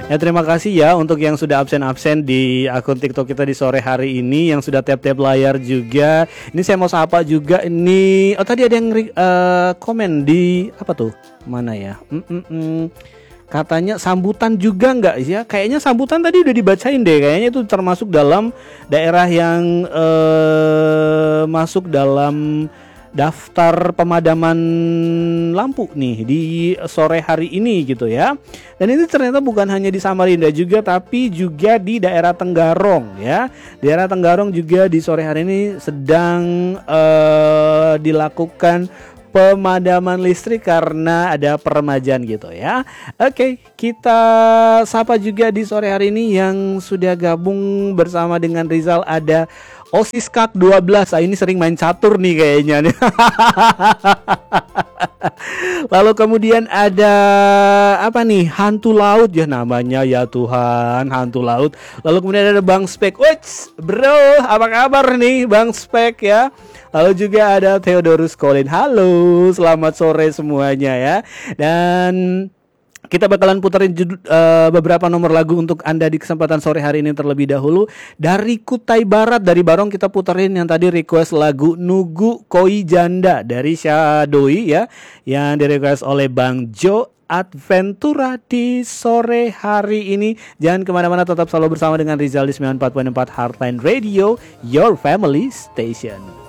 Ya terima kasih ya untuk yang sudah absen-absen di akun TikTok kita di sore hari ini, yang sudah tap-tap layar juga. Ini saya mau sapa juga ini. Oh tadi ada yang komen di apa tuh? Mana ya? Katanya sambutan juga nggak sih ya? Kayaknya sambutan tadi udah dibacain deh. Kayaknya itu termasuk dalam daerah yang masuk dalam daftar pemadaman lampu nih di sore hari ini gitu ya. Dan ini ternyata bukan hanya di Samarinda juga, tapi juga di daerah Tenggarong ya. Daerah Tenggarong juga di sore hari ini sedang dilakukan pemadaman listrik karena ada peremajaan gitu ya. Oke, kita sapa juga di sore hari ini yang sudah gabung bersama dengan Rizal. Ada Osis Kak 12. Ini sering main catur nih kayaknya nih. Lalu kemudian ada apa nih? Hantu laut ya namanya, ya Tuhan, hantu laut. Lalu kemudian ada Bang Spek. Wits, bro, apa kabar nih Bang Spek ya? Lalu juga ada Theodorus Colin. Halo, selamat sore semuanya ya. Dan kita bakalan puterin beberapa nomor lagu untuk Anda di kesempatan sore hari ini terlebih dahulu. Dari Kutai Barat, dari Barong kita puterin yang tadi request lagu Nugu Koi Janda dari Syadoi ya, yang di-request oleh Bang Jo Adventura di sore hari ini. Jangan kemana-mana, tetap selalu bersama dengan Rizal di 94.4 Heartline Radio, Your Family Station.